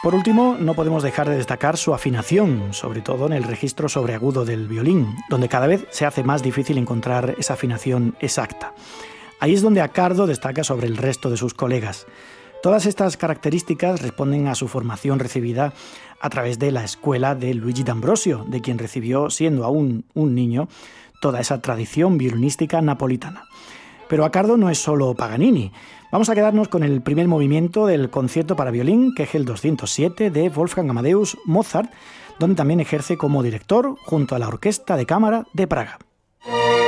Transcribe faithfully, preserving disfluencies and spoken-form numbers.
Por último, no podemos dejar de destacar su afinación, sobre todo en el registro sobreagudo del violín, donde cada vez se hace más difícil encontrar esa afinación exacta. Ahí es donde Accardo destaca sobre el resto de sus colegas. Todas estas características responden a su formación recibida a través de la escuela de Luigi D'Ambrosio, de quien recibió, siendo aún un niño, toda esa tradición violinística napolitana. Pero Accardo no es solo Paganini. Vamos a quedarnos con el primer movimiento del concierto para violín, que es el doscientos siete de Wolfgang Amadeus Mozart, donde también ejerce como director junto a la Orquesta de Cámara de Praga.